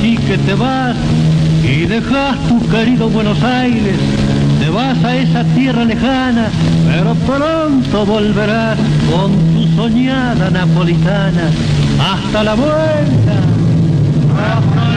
así que te vas y dejas tu querido Buenos Aires, te vas a esa tierra lejana, pero pronto volverás con tu soñada napolitana. ¡Hasta la vuelta! ¡Hasta